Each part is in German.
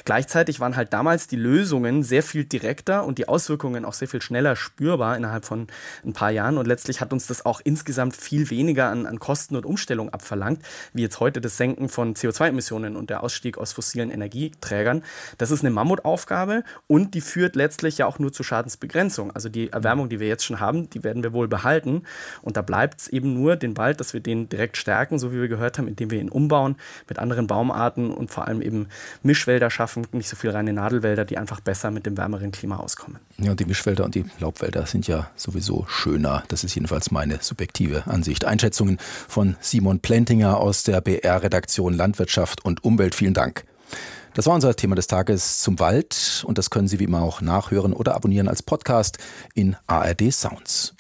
Gleichzeitig waren halt damals die Lösungen sehr viel direkter und die Auswirkungen auch sehr viel schneller spürbar innerhalb von ein paar Jahren. Und letztlich hat uns das auch insgesamt viel weniger an Kosten und Umstellung abverlangt, wie jetzt heute das Senken von CO2-Emissionen und der Ausstieg aus fossilen Energieträgern. Das ist eine Mammutaufgabe und die führt letztlich ja auch nur zur Schadensbegrenzung. Also die Erwärmung, die wir jetzt schon haben, die werden wir wohl behalten. Und da bleibt es eben nur den Wald, dass wir den direkt stärken, so wie wir gehört haben, indem wir ihn umbauen mit anderen Baumarten und vor allem eben Mischwälder schaffen, nicht so viel reine Nadelwälder, die einfach besser mit dem wärmeren Klima auskommen. Ja, und die Mischwälder und die Laubwälder sind ja sowieso schöner. Das ist jedenfalls meine subjektive Ansicht. Einschätzungen von Simon Plentinger aus der BR-Redaktion Landwirtschaft und Umwelt. Vielen Dank. Das war unser Thema des Tages zum Wald und das können Sie wie immer auch nachhören oder abonnieren als Podcast in ARD Sounds.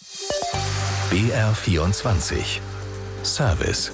BR24 Service.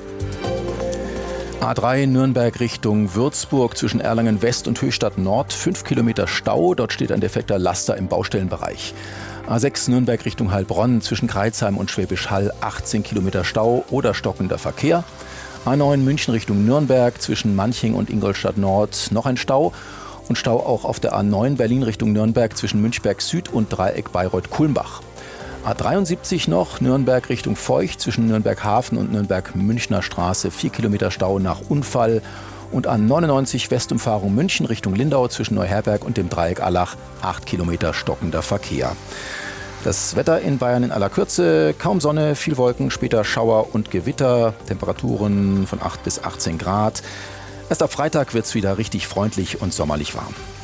A3 Nürnberg Richtung Würzburg zwischen Erlangen West und Höchstadt Nord. 5 Kilometer Stau, dort steht ein defekter Laster im Baustellenbereich. A6 Nürnberg Richtung Heilbronn zwischen Kreilsheim und Schwäbisch Hall. 18 Kilometer Stau oder stockender Verkehr. A9 München Richtung Nürnberg zwischen Manching und Ingolstadt Nord. Noch ein Stau. Und Stau auch auf der A9 Berlin Richtung Nürnberg zwischen Münchberg Süd und Dreieck Bayreuth-Kulmbach. A73 noch, Nürnberg Richtung Feucht zwischen Nürnberg Hafen und Nürnberg Münchner Straße, 4 Kilometer Stau nach Unfall. Und A99 Westumfahrung München Richtung Lindau zwischen Neuherberg und dem Dreieck Allach, 8 Kilometer stockender Verkehr. Das Wetter in Bayern in aller Kürze, kaum Sonne, viel Wolken, später Schauer und Gewitter, Temperaturen von 8 bis 18 Grad. Erst ab Freitag wird es wieder richtig freundlich und sommerlich warm.